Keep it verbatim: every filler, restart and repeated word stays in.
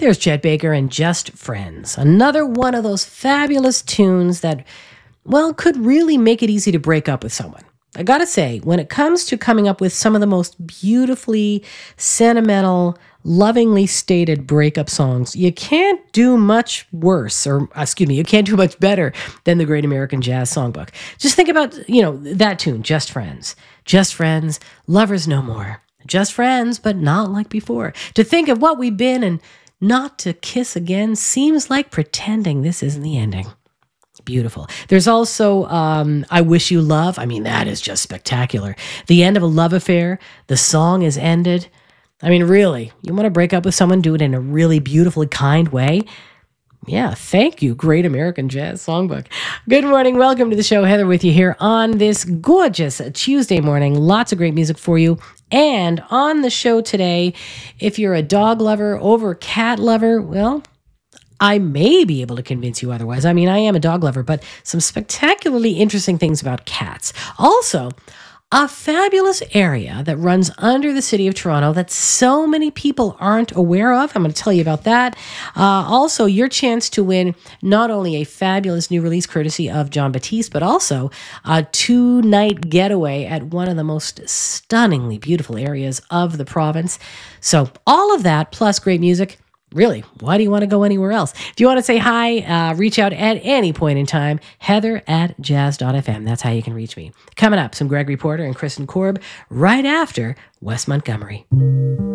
There's Chet Baker and Just Friends. Another one of those fabulous tunes that, well, could really make it easy to break up with someone. I gotta say, when it comes to coming up with some of the most beautifully sentimental, lovingly stated breakup songs, you can't do much worse, or excuse me, you can't do much better than the Great American Jazz Songbook. Just think about, you know, that tune, Just Friends. Just Friends, lovers no more. Just friends, but not like before. To think of what we've been and not to kiss again seems like pretending this isn't the ending. Beautiful. There's also um, I Wish You Love. I mean, that is just spectacular. The end of a love affair. The song is ended. I mean, really, you want to break up with someone, do it in a really beautifully kind way. Yeah, thank you, Great American Jazz Songbook. Good morning. Welcome to the show. Heather with you here on this gorgeous Tuesday morning. Lots of great music for you. And on the show today, if you're a dog lover over cat lover, well, I may be able to convince you otherwise. I mean, I am a dog lover, but some spectacularly interesting things about cats. Also, a fabulous area that runs under the city of Toronto that so many people aren't aware of. I'm going to tell you about that. Uh, also, your chance to win not only a fabulous new release courtesy of John Batiste, but also a two-night getaway at one of the most stunningly beautiful areas of the province. So all of that, plus great music. Really, why do you want to go anywhere else? If you want to say hi, uh, reach out at any point in time, heather at jazz dot f m. That's how you can reach me. Coming up, some Gregory Porter and Kristen Korb right after Wes Montgomery.